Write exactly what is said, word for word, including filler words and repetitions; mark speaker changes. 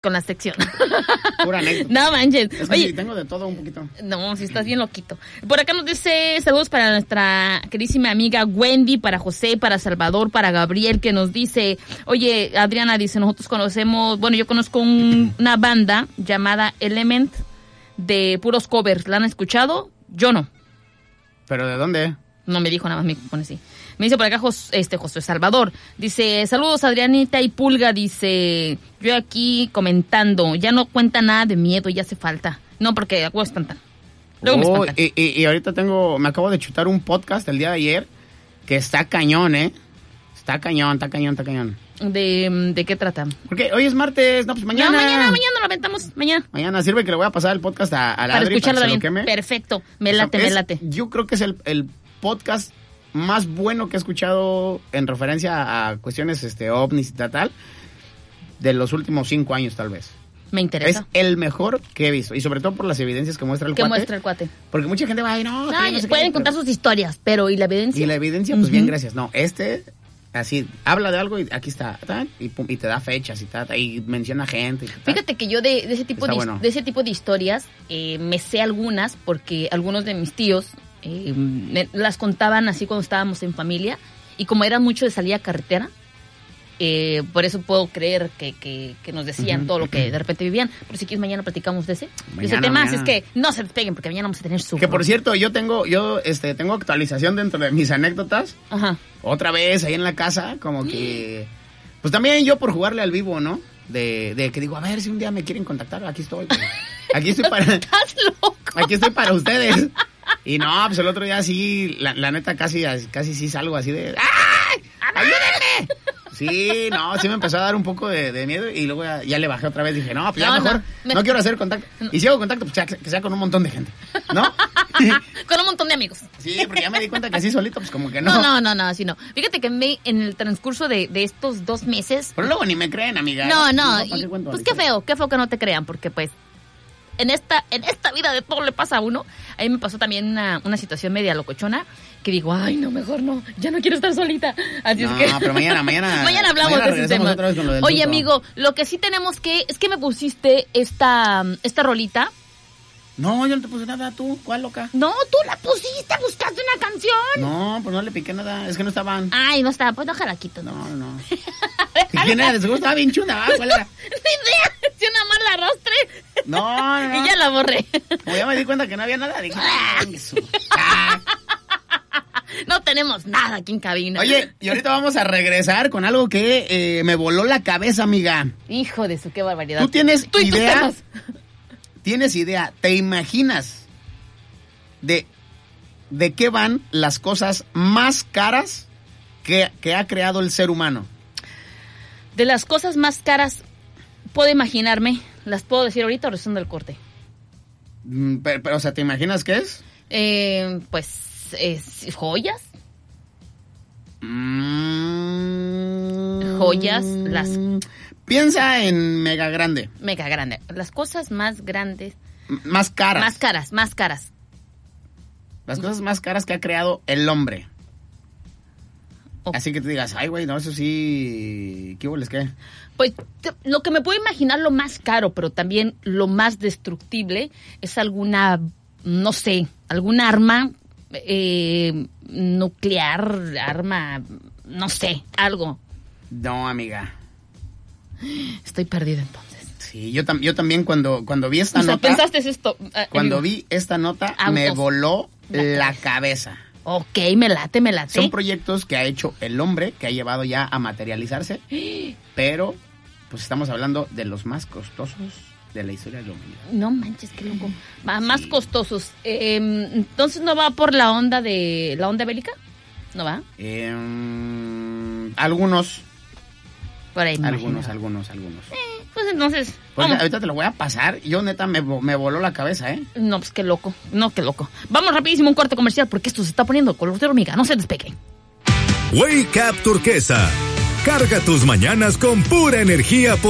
Speaker 1: con la sección.
Speaker 2: Pura anécdota.
Speaker 1: No manches.
Speaker 2: Es que
Speaker 1: Oye,
Speaker 2: sí, tengo de todo un poquito.
Speaker 1: no, si estás bien loquito. Por acá nos dice saludos para nuestra queridísima amiga Wendy, para José, para Salvador, para Gabriel, que nos dice, oye, Adriana dice, nosotros conocemos, bueno, yo conozco un, una banda llamada Element de puros covers. ¿La han escuchado? Yo no.
Speaker 2: ¿Pero de dónde?
Speaker 1: No me dijo, nada más me pone así. Me dice por acá Jos, este José Salvador. Dice, saludos Adrianita y Pulga. Dice, yo aquí comentando, ya no cuenta nada de miedo, ya hace falta. No, porque acuerdo espantan. Luego me
Speaker 2: Oh,
Speaker 1: espantan.
Speaker 2: y, y, y ahorita tengo, me acabo de chutar un podcast el día de ayer que está cañón, ¿eh? Está cañón, está cañón, está cañón.
Speaker 1: ¿De, ¿De qué trata?
Speaker 2: Porque hoy es martes, no, pues mañana.
Speaker 1: No, mañana, mañana lo aventamos, mañana.
Speaker 2: Mañana sirve que le voy a pasar el podcast a, a la
Speaker 1: Para
Speaker 2: Adri
Speaker 1: escucharlo
Speaker 2: para que se lo
Speaker 1: también.
Speaker 2: queme.
Speaker 1: Perfecto, me
Speaker 2: O sea,
Speaker 1: late, me
Speaker 2: es-
Speaker 1: late.
Speaker 2: Yo creo que es el, el podcast más bueno que he escuchado en referencia a cuestiones este ovnis y tal, tal, de los últimos cinco años tal vez.
Speaker 1: Me
Speaker 2: Es
Speaker 1: interesa.
Speaker 2: el mejor que he visto y sobre todo por las evidencias que muestra el
Speaker 1: ¿Qué
Speaker 2: cuate.
Speaker 1: muestra el cuate?
Speaker 2: Porque mucha gente va a no,
Speaker 1: No,
Speaker 2: que no sé
Speaker 1: pueden
Speaker 2: qué,
Speaker 1: contar
Speaker 2: pero-
Speaker 1: sus historias, pero ¿y la evidencia?
Speaker 2: Y la evidencia, pues bien,
Speaker 1: Ujú.
Speaker 2: gracias. No, este, así, habla de algo y aquí está, ta, y, pum, y te da fechas y ta, ta, y menciona gente. Y ta, ta.
Speaker 1: Fíjate que yo de, de ese tipo
Speaker 2: Está
Speaker 1: de,
Speaker 2: bueno.
Speaker 1: de ese tipo de historias eh, me sé algunas porque algunos de mis tíos eh, me- las contaban así cuando estábamos en familia y como era mucho de salir a carretera, eh, por eso puedo creer que, que, que nos decían
Speaker 2: Ujú.
Speaker 1: todo lo que de repente vivían. Pero si quieres mañana platicamos de ese, de ese
Speaker 2: Mañana,
Speaker 1: tema, así
Speaker 2: mañana.
Speaker 1: es que no se despeguen porque mañana vamos a tener su...
Speaker 2: Que por cierto, yo tengo, yo, este, tengo actualización dentro de mis anécdotas.
Speaker 1: Ajá.
Speaker 2: Otra vez ahí en la casa, como que, pues también yo por jugarle al vivo, ¿no? De, de que digo, a ver si un día me quieren contactar, aquí estoy. pues. Aquí estoy para,
Speaker 1: ¡Estás loco!
Speaker 2: aquí estoy para ustedes. Y no, pues el otro día sí, la, la neta casi, casi sí salgo así de, ¡ay! ¡Ayúdenme! Sí, no, sí me empezó a dar un poco de, de miedo y luego ya, ya le bajé otra vez. Dije, no, pues ya
Speaker 1: No,
Speaker 2: mejor,
Speaker 1: no,
Speaker 2: no,
Speaker 1: me-
Speaker 2: quiero hacer contacto. Y si hago contacto, pues sea- que sea con un montón de gente, ¿no?
Speaker 1: Con un montón de amigos.
Speaker 2: Sí, porque ya me di cuenta que así solito, pues como que no.
Speaker 1: No, no, no, no, así no. Fíjate que me, en el transcurso de, de estos dos meses...
Speaker 2: Pero luego ni me creen, amiga.
Speaker 1: No, no,
Speaker 2: ¿para
Speaker 1: y,
Speaker 2: qué cuento
Speaker 1: pues
Speaker 2: la
Speaker 1: qué
Speaker 2: historia?
Speaker 1: feo, qué feo que no te crean, porque pues en esta en esta vida de todo le pasa a uno. A mí me pasó también una, una situación media locochona, que digo, ay, no, mejor no, ya no quiero estar solita. Así
Speaker 2: No,
Speaker 1: es que...
Speaker 2: pero mañana, mañana...
Speaker 1: Mañana hablamos
Speaker 2: mañana
Speaker 1: de ese
Speaker 2: regresamos
Speaker 1: tema.
Speaker 2: otra vez con lo del
Speaker 1: Oye,
Speaker 2: susto.
Speaker 1: amigo, lo que sí tenemos que... Es que me pusiste esta, esta rolita.
Speaker 2: No, yo no te puse nada, tú. ¿Cuál, loca?
Speaker 1: No, tú la pusiste, buscaste una canción.
Speaker 2: No, pues no le piqué nada. Es que no estaban.
Speaker 1: Ay, no está, pues déjala quito. No,
Speaker 2: No, no. ¿Quién era? De seguro estaba bien chuna, ¿va? ¿Cuál era?
Speaker 1: Ni idea, si una mala arrastre.
Speaker 2: No, no, no.
Speaker 1: Y ya la borré.
Speaker 2: Como ya me di cuenta que no había nada, dije, ¡ah, su- ah!
Speaker 1: No tenemos nada aquí en cabina.
Speaker 2: Oye, y ahorita vamos a regresar con algo que eh, me voló la cabeza, amiga.
Speaker 1: Hijo de su, qué barbaridad.
Speaker 2: ¿Tú tienes
Speaker 1: Tú y tus
Speaker 2: idea?
Speaker 1: temas.
Speaker 2: ¿Tienes idea? ¿Te imaginas de, de qué van las cosas más caras que, que ha creado el ser humano?
Speaker 1: De las cosas más caras, puedo imaginarme, las puedo decir ahorita o recién del corte.
Speaker 2: Mm, Pero, pero, o sea, ¿te imaginas qué es?
Speaker 1: Eh, pues, es, joyas.
Speaker 2: Mm,
Speaker 1: Joyas, las-
Speaker 2: Piensa en mega grande.
Speaker 1: Mega grande. Las cosas más grandes,
Speaker 2: M- Más caras.
Speaker 1: más caras, más caras.
Speaker 2: Las cosas más caras que ha creado el hombre.
Speaker 1: Ok.
Speaker 2: Así que te digas, ay, güey, no, eso sí... ¿Qué hubo, qué?
Speaker 1: Pues te- lo que me puedo imaginar lo más caro, pero también lo más destructible es alguna, no sé, algún arma eh, nuclear, arma, no sé, algo.
Speaker 2: No, amiga.
Speaker 1: Estoy perdida entonces.
Speaker 2: Sí, yo, tam- yo también cuando, cuando vi esta
Speaker 1: O sea,
Speaker 2: nota...
Speaker 1: pensaste esto. eh,
Speaker 2: Cuando
Speaker 1: amigo.
Speaker 2: vi esta nota,
Speaker 1: Autos.
Speaker 2: me voló
Speaker 1: La
Speaker 2: la cabeza.
Speaker 1: Ok, me late, me late.
Speaker 2: Son proyectos que ha hecho el hombre, que ha llevado ya a materializarse, pero pues estamos hablando de los más costosos de la historia de la humanidad.
Speaker 1: No manches, qué loco. Va, más
Speaker 2: Sí.
Speaker 1: costosos. Eh, entonces no va por la onda de la onda bélica, ¿no va?
Speaker 2: Eh, algunos,
Speaker 1: Por ahí me
Speaker 2: algunos,
Speaker 1: imagino.
Speaker 2: algunos, algunos.
Speaker 1: Pues entonces,
Speaker 2: Pues
Speaker 1: vamos.
Speaker 2: ahorita te lo voy a pasar. Yo neta me, vo- me voló la cabeza, ¿eh?
Speaker 1: No, pues qué loco. No, qué loco. Vamos rapidísimo a un corte comercial porque esto se está poniendo color de hormiga. No se despeguen.
Speaker 3: Wake Up Turquesa. Carga tus mañanas con pura energía